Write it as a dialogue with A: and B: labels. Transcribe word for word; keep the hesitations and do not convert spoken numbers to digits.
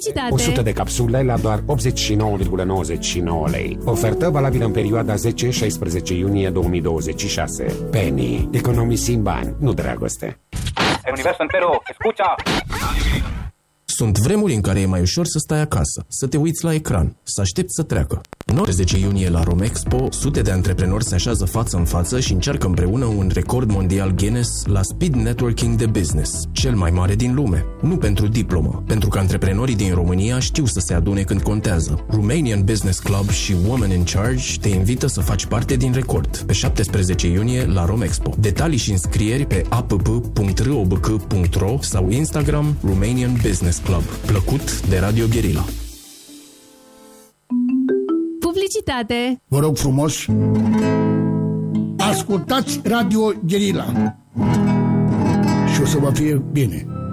A: Publicitate.
B: o sută de capsule la doar optzeci și nouă virgulă nouăzeci și nouă lei. Ofertă valabilă în perioada zece șaisprezece iunie două mii douăzeci și șase. Penny. Economisim bani, nu dragoste.
C: El universo entero, escucha.
D: Sunt vremuri în care e mai ușor să stai acasă, să te uiți la ecran, să aștepți să treacă. nouăsprezece iunie la Romexpo, sute de antreprenori se așează față în față și încearcă împreună un record mondial Guinness la Speed Networking de Business, cel mai mare din lume. Nu pentru diplomă, pentru că antreprenorii din România știu să se adune când contează. Romanian Business Club și Women in Charge te invită să faci parte din record pe șaptesprezece iunie la Romexpo. Detalii și înscrieri pe a p p punct r o b c punct r o sau Instagram Romanian Business Club. Plăcut de Radio Guerilla.
A: Publicitate.
E: Vă rog frumos, ascultați Radio Guerilla și o să vă fie bine.